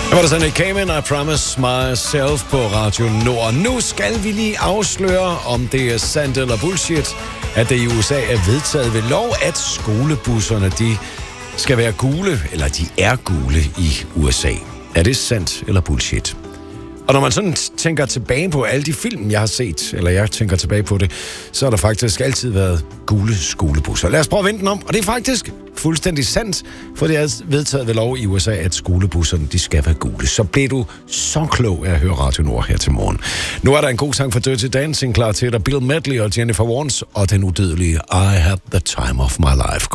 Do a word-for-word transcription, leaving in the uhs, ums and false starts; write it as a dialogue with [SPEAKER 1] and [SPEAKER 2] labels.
[SPEAKER 1] Det var der sådan, it came in, I promise myself på Radio Nord. Nu skal vi lige afsløre, om det er sandt eller bullshit, at det i U S A er vedtaget ved lov, at skolebusserne, de skal være gule, eller de er gule i U S A. Er det sandt eller bullshit? Og når man sådan tænker tilbage på alle de film, jeg har set, eller jeg tænker tilbage på det, så har der faktisk altid været gule skolebusser. Lad os prøve at vente den om, og det er faktisk fuldstændig sandt, for det er vedtaget ved lov i U S A, at skolebusserne, de skal være gule. Så blev du så klog af at høre Radio Nord her til morgen. Nu er der en god sang for Dirty Dancing klar til dig. Bill Medley og Jennifer Warnes og den udødelige I Had the Time of My Life.